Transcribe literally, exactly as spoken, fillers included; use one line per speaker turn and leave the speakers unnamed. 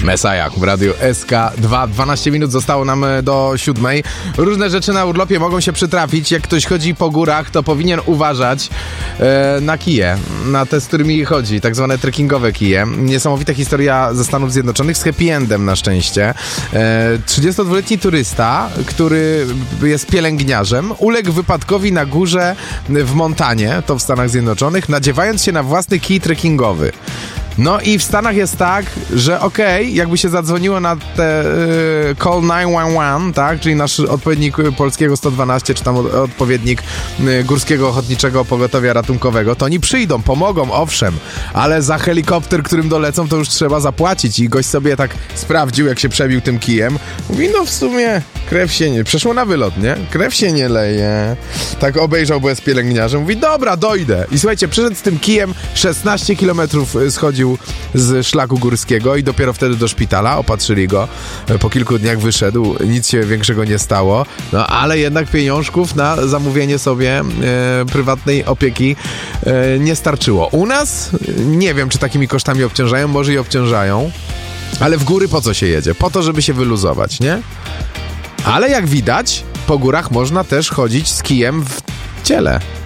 Messiah w Radiu S K dwa. dwanaście minut zostało nam do siódmej. Różne rzeczy na urlopie mogą się przytrafić. Jak ktoś chodzi po górach, to powinien uważać e, na kije, na te, z którymi chodzi, tak zwane trekkingowe kije. Niesamowita historia ze Stanów Zjednoczonych z happy endem na szczęście. E, trzydziestodwuletni turysta, który jest pielęgniarzem, uległ wypadkowi na górze w Montanie, to w Stanach Zjednoczonych, nadziewając się na własny kij trekkingowy. No i w Stanach jest tak, że okej, okay, jakby się zadzwoniło na te y, call dziewięć jeden jeden, tak, czyli nasz odpowiednik polskiego sto dwanaście, czy tam odpowiednik y, Górskiego Ochotniczego Pogotowia Ratunkowego, to oni przyjdą, pomogą, owszem, ale za helikopter, którym dolecą, to już trzeba zapłacić i gość sobie tak sprawdził, jak się przebił tym kijem. Mówi, no w sumie krew się nie... Przeszło na wylot, nie? Krew się nie leje. Tak obejrzał, bo jest pielęgniarzem. Mówi, dobra, dojdę. I słuchajcie, przyszedł z tym kijem, szesnaście kilometrów schodził z szlaku górskiego i dopiero wtedy do szpitala, opatrzyli go, po kilku dniach wyszedł, nic się większego nie stało, no ale jednak pieniążków na zamówienie sobie e, prywatnej opieki e, nie starczyło. U nas nie wiem, czy takimi kosztami obciążają, może i obciążają, ale w góry po co się jedzie? Po to, żeby się wyluzować, nie? Ale jak widać, po górach można też chodzić z kijem w ciele.